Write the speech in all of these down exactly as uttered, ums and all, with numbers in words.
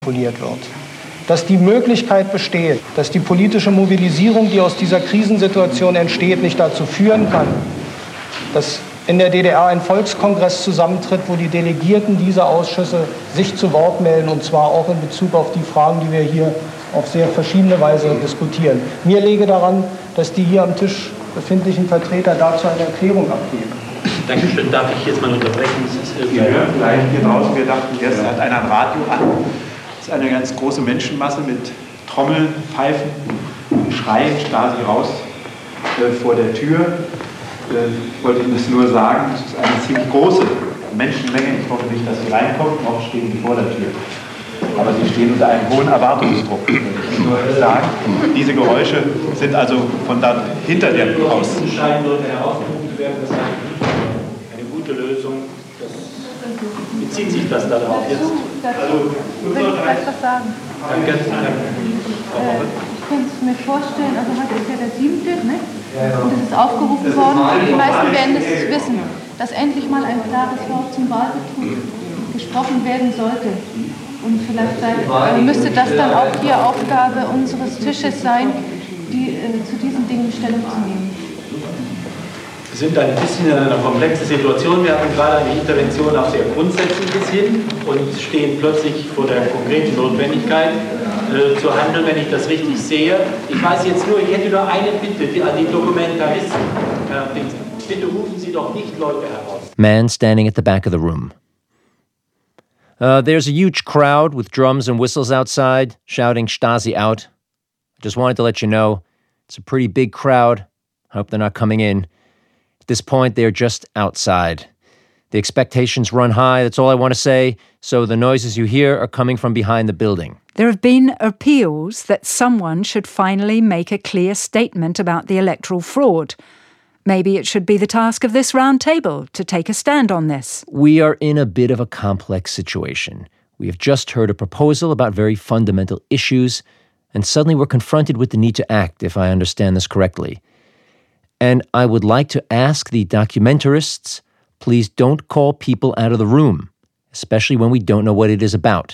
wird. Dass die Möglichkeit besteht, dass die politische Mobilisierung, die aus dieser Krisensituation entsteht, nicht dazu führen kann, dass in der D D R ein Volkskongress zusammentritt, wo die Delegierten dieser Ausschüsse sich zu Wort melden, und zwar auch in Bezug auf die Fragen, die wir hier auf sehr verschiedene Weise diskutieren. Mir läge daran, dass die hier am Tisch befindlichen Vertreter dazu eine Erklärung abgeben. Dankeschön. Darf ich jetzt mal unterbrechen? Wir hören gleich hier draußen, wir dachten, jetzt hat einer ein Radio an. Das ist eine ganz große Menschenmasse mit Trommeln, Pfeifen, Schreien, Stasi raus äh, vor der Tür. Äh, ich wollte Ihnen das nur sagen, es ist eine ziemlich große Menschenmenge. Ich hoffe nicht, dass Sie reinkommen, noch stehen Sie vor der Tür. Aber Sie stehen unter einem hohen Erwartungsdruck, würde ich nur sagen. Diese Geräusche sind also von da hinter dem Haus. Scheinen dort herausgefunden werden, das ist eine gute Lösung. Bezieht sich das darauf jetzt? Also, ich will gleich was sagen. Danke. Äh, ich könnte es mir vorstellen, also heute ist ja der siebte, ne? Und es ist aufgerufen worden, die meisten werden es wissen, dass endlich mal ein klares Wort zum Wahlbetrug gesprochen werden sollte. Und vielleicht sei, äh, müsste das dann auch hier Aufgabe unseres Tisches sein, die, äh, zu diesen Dingen Stellung zu nehmen. Wir sind ein bisschen in einer komplexen Situation. Wir hatten gerade eine Intervention auf sehr Grundsätzliches hin und stehen plötzlich vor der konkreten Notwendigkeit äh, zu handeln, wenn ich das richtig sehe. Ich weiß jetzt nur, ich hätte nur eine Bitte die, an die Dokumentaristen. Äh, bitte rufen Sie doch nicht Leute heraus. Man standing at the back of the room. Uh, there's a huge crowd with drums and whistles outside, shouting Stasi out. Just wanted to let you know, it's a pretty big crowd. Hope they're not coming in. At this point, they're just outside. The expectations run high, that's all I want to say, so the noises you hear are coming from behind the building. There have been appeals that someone should finally make a clear statement about the electoral fraud. Maybe it should be the task of this round table to take a stand on this. We are in a bit of a complex situation. We have just heard a proposal about very fundamental issues, and suddenly we're confronted with the need to act, if I understand this correctly. And I would like to ask the documentarists, please don't call people out of the room, especially when we don't know what it is about.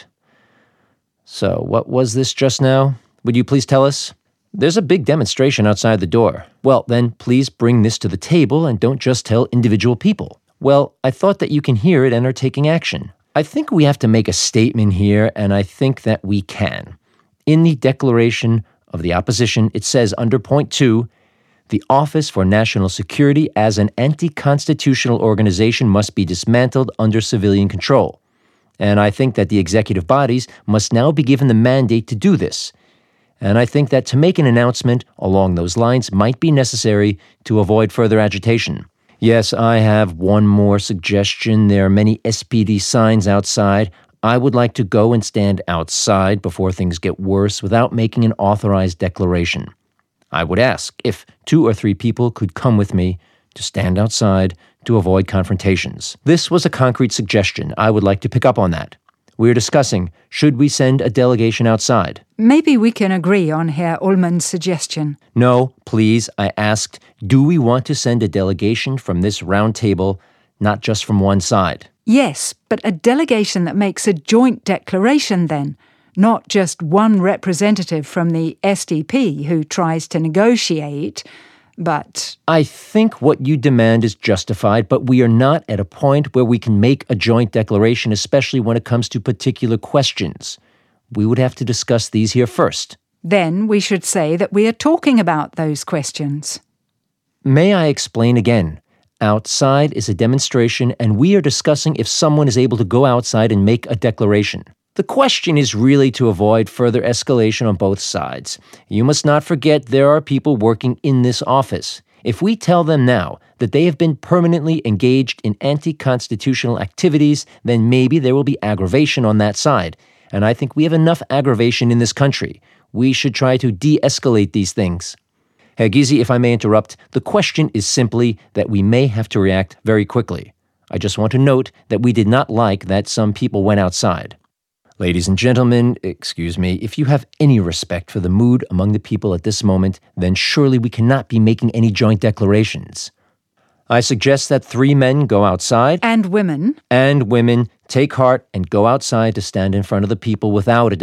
So, what was this just now? Would you please tell us? There's a big demonstration outside the door. Well, then please bring this to the table and don't just tell individual people. Well, I thought that you can hear it and are taking action. I think we have to make a statement here, and I think that we can. In the declaration of the opposition, it says under point two, the Office for National Security as an anti-constitutional organization must be dismantled under civilian control. And I think that the executive bodies must now be given the mandate to do this. And I think that to make an announcement along those lines might be necessary to avoid further agitation. Yes, I have one more suggestion. There are many S P D signs outside. I would like to go and stand outside before things get worse without making an authorized declaration. I would ask if two or three people could come with me to stand outside to avoid confrontations. This was a concrete suggestion. I would like to pick up on that. We are discussing, should we send a delegation outside? Maybe we can agree on Herr Ullmann's suggestion. No, please, I asked, do we want to send a delegation from this round table, not just from one side? Yes, but a delegation that makes a joint declaration then, not just one representative from the S D P who tries to negotiate, but... I think what you demand is justified, but we are not at a point where we can make a joint declaration, especially when it comes to particular questions. We would have to discuss these here first. Then we should say that we are talking about those questions. May I explain again? Outside is a demonstration, and we are discussing if someone is able to go outside and make a declaration. The question is really to avoid further escalation on both sides. You must not forget there are people working in this office. If we tell them now that they have been permanently engaged in anti-constitutional activities, then maybe there will be aggravation on that side. And I think we have enough aggravation in this country. We should try to de-escalate these things. Herr Gysi, if I may interrupt, the question is simply that we may have to react very quickly. I just want to note that we did not like that some people went outside. Ladies and gentlemen, excuse me, if you have any respect for the mood among the people at this moment, then surely we cannot be making any joint declarations. I suggest that three men go outside. And women. And women take heart and go outside to stand in front of the people without a